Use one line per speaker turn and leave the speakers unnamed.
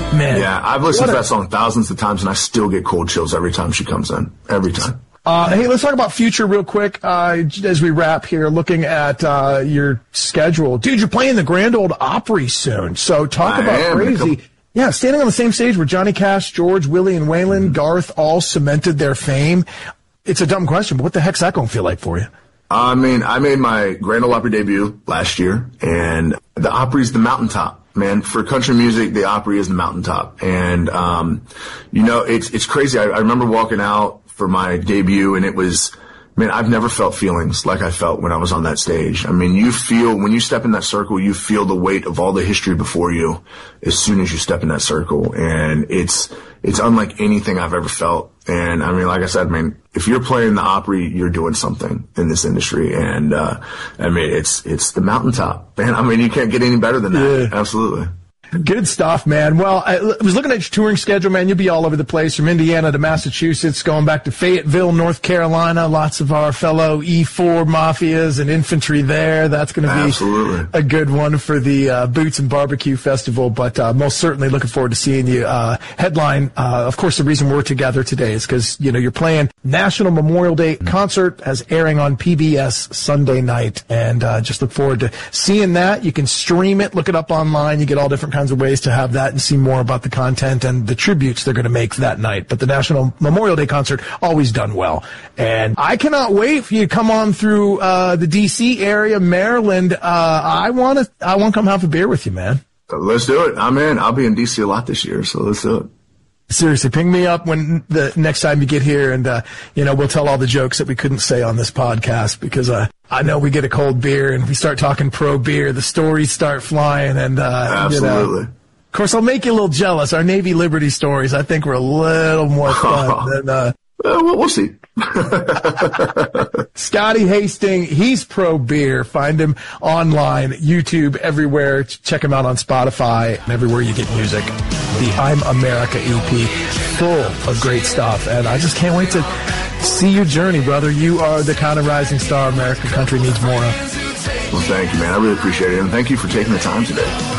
Man.
Yeah, I've listened to that song thousands of times, and I still get cold chills every time she comes in. Every time.
Hey, let's talk about future real quick as we wrap here, looking at your schedule. Dude, you're playing the Grand Ole Opry soon, so talk about crazy. Yeah, standing on the same stage where Johnny Cash, George, Willie, and Waylon, Garth all cemented their fame. It's a dumb question, but what the heck's that going to feel like for you?
I mean, I made my Grand Ole Opry debut last year, and the Opry's the mountaintop. Man, for country music, the Opry is the mountaintop. And, it's crazy. I remember walking out for my debut, and it was, man, I've never felt feelings like I felt when I was on that stage. I mean, when you step in that circle, you feel the weight of all the history before you as soon as you step in that circle. And it's unlike anything I've ever felt. And I mean, like I said, if you're playing the Opry, you're doing something in this industry. And, it's the mountaintop, man. I mean, you can't get any better than that. Yeah. Absolutely.
Good stuff, man. Well, I was looking at your touring schedule, man. You'll be all over the place, from Indiana to Massachusetts, going back to Fayetteville, North Carolina. Lots of our fellow E4 mafias and infantry there. That's going to be a good one for the Boots and Barbecue Festival. But most certainly looking forward to seeing you headline. Of course, the reason we're together today is because you're playing National Memorial Day concert as airing on PBS Sunday night, and just look forward to seeing that. You can stream it, look it up online. You get all different kinds of ways to have that and see more about the content and the tributes they're going to make that night. But the National Memorial Day concert, always done well. And I cannot wait for you to come on through the D.C. area, Maryland. I want to come have a beer with you, man.
Let's do it. I'm in. I'll be in D.C. a lot this year, so let's do it.
Seriously, ping me up when the next time you get here, and we'll tell all the jokes that we couldn't say on this podcast, because I know we get a cold beer and we start talking pro beer, the stories start flying, and
absolutely.
Of course, I'll make you a little jealous. Our Navy Liberty stories, I think, were a little more fun than.
We'll see.
Scotty Hastings, he's pro beer. Find him online, YouTube, everywhere. Check him out on Spotify and everywhere you get music. The I'm America EP, full of great stuff. And I just can't wait to see your journey, brother. You are the kind of rising star American country needs more of.
Well, thank you, man. I really appreciate it. And thank you for taking the time today.